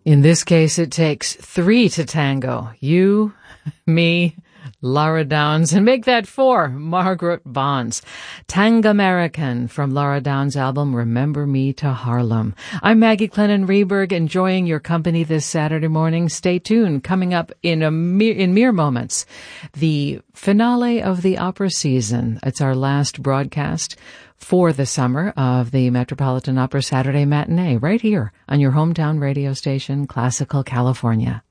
In this case, it takes three to tango. You, me, Laura Downs, and make that four, Margaret Bonds. Tangamerican from Laura Downs' album Remember Me to Harlem. I'm Maggie Clennon Rehberg, enjoying your company this Saturday morning. Stay tuned. Coming up in mere moments, the finale of the opera season. It's our last broadcast for the summer of the Metropolitan Opera Saturday Matinee, right here on your hometown radio station, Classical California.